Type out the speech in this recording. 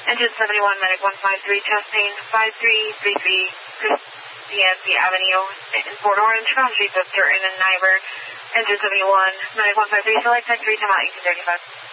Engine 71, Medic 153, testing 5333 Christiancy Avenue in Port Orange, Crown Streets of Turton and Nyberg. Engine 71, Medic 153, select tech 3, come out, 1835.